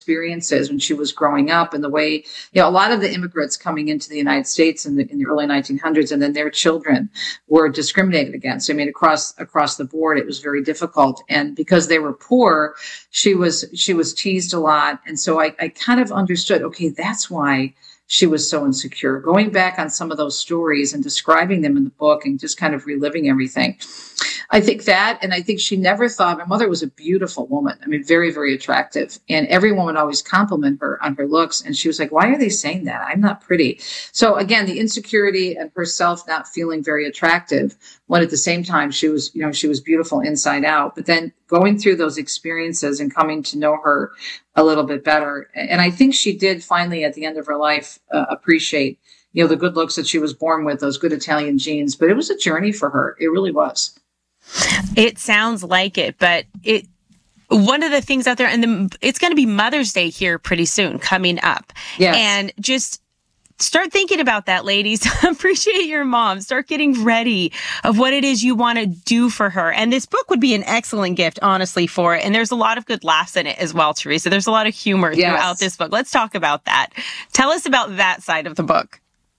experiences when she was growing up, and the way, a lot of the immigrants coming into the United States in the early 1900s, and then their children were discriminated against. I mean, across the board, it was very difficult. And because they were poor, she was teased a lot. And so I kind of understood, okay, that's why she was so insecure. Going back on some of those stories and describing them in the book and just kind of reliving everything. I think that, and I think she never thought, my mother was a beautiful woman. I mean, very, very attractive. And everyone would always compliment her on her looks. And she was like, why are they saying that? I'm not pretty. So again, the insecurity and herself not feeling very attractive, when at the same time she was beautiful inside out. But then going through those experiences and coming to know her a little bit better. And I think she did finally at the end of her life appreciate, the good looks that she was born with, those good Italian genes. But it was a journey for her. It really was. It sounds like it, but one of the things out there, and it's going to be Mother's Day here pretty soon coming up. Yes. And just start thinking about that, ladies. Appreciate your mom. Start getting ready of what it is you want to do for her. And this book would be an excellent gift, honestly, for it. And there's a lot of good laughs in it as well, Teresa. There's a lot of humor throughout this book. Let's talk about that. Tell us about that side of the book.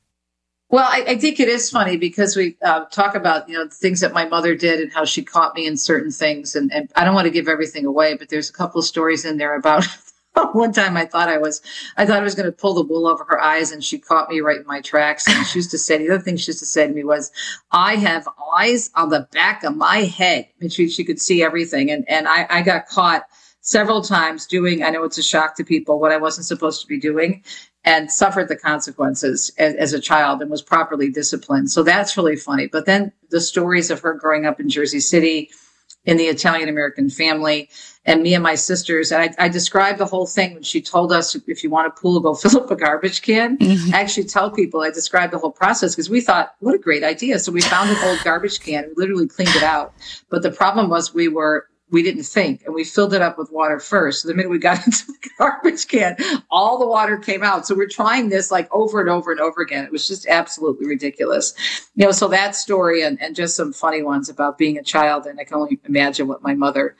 Well, I think it is funny because we talk about, the things that my mother did and how she caught me in certain things. And I don't want to give everything away, but there's a couple of stories in there about one time I thought I was going to pull the wool over her eyes, and she caught me right in my tracks. And she used to say, the other thing she used to say to me was, I have eyes on the back of my head. And she could see everything. And I got caught several times doing, I know it's a shock to people, what I wasn't supposed to be doing, and suffered the consequences as a child and was properly disciplined. So that's really funny. But then the stories of her growing up in Jersey City in the Italian-American family, and me and my sisters, I described the whole thing when she told us, if you want a pool, go fill up a garbage can. I actually tell people, I described the whole process because we thought, what a great idea. So we found an old garbage can, we literally cleaned it out. But the problem was we didn't think, and we filled it up with water first. So the minute we got into the garbage can, all the water came out. So we're trying this like over and over and over again. It was just absolutely ridiculous. So that story and just some funny ones about being a child. And I can only imagine what my mother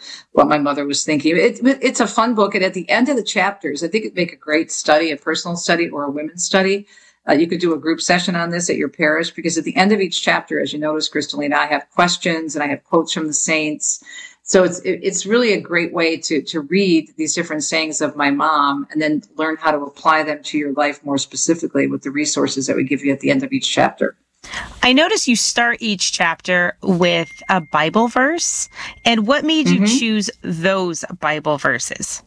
was thinking. It's a fun book. And at the end of the chapters, I think it'd make a great study, a personal study or a women's study. You could do a group session on this at your parish, because at the end of each chapter, as you notice, Kristalina, I have questions and I have quotes from the saints. So it's really a great way to read these different sayings of my mom and then learn how to apply them to your life more specifically with the resources that we give you at the end of each chapter. I notice you start each chapter with a Bible verse. And what made you choose those Bible verses?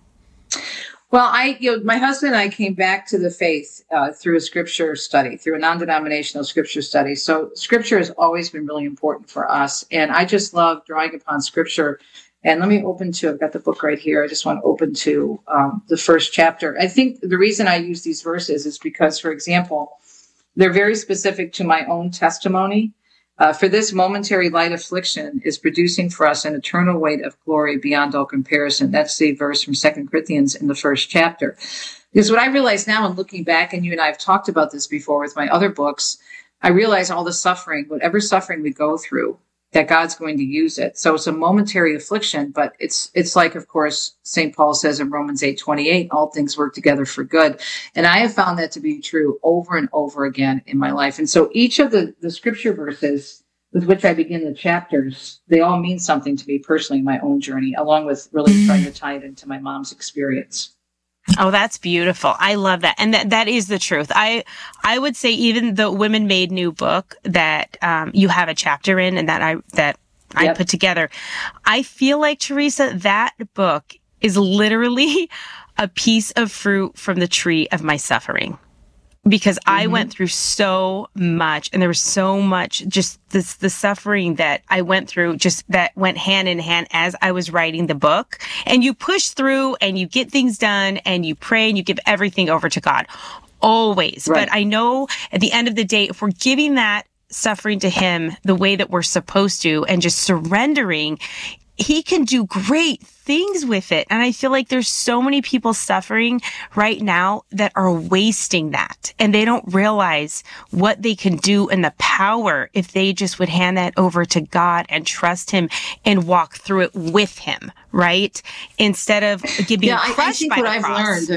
Well, my husband and I came back to the faith through a scripture study, through a non-denominational scripture study. So scripture has always been really important for us. And I just love drawing upon scripture. And let me I've got the book right here. I just want to open to the first chapter. I think the reason I use these verses is because, for example, they're very specific to my own testimony. For this momentary light affliction is producing for us an eternal weight of glory beyond all comparison. That's the verse from 2 Corinthians in the first chapter. Because what I realize now, and looking back, and you and I have talked about this before with my other books, I realize all the suffering, whatever suffering we go through, that God's going to use it. So it's a momentary affliction, but it's like, of course, St. Paul says in Romans 8:28, all things work together for good. And I have found that to be true over and over again in my life. And so each of the scripture verses with which I begin the chapters, they all mean something to me personally in my own journey, along with really trying to tie it into my mom's experience. Oh, that's beautiful. I love that. And that is the truth. I would say even the Women Made New book that you have a chapter in and that I put together, I feel like, Teresa, that book is literally a piece of fruit from the tree of my suffering. Because I went through so much, and there was so much, just the suffering that I went through, just that went hand in hand as I was writing the book. And you push through and you get things done and you pray and you give everything over to God. Always. Right. But I know at the end of the day, if we're giving that suffering to Him the way that we're supposed to and just surrendering, He can do great things with it. And I feel like there's so many people suffering right now that are wasting that. And they don't realize what they can do and the power if they just would hand that over to God and trust him and walk through it with him, right? Instead of being crushed by the cross. What I've learned,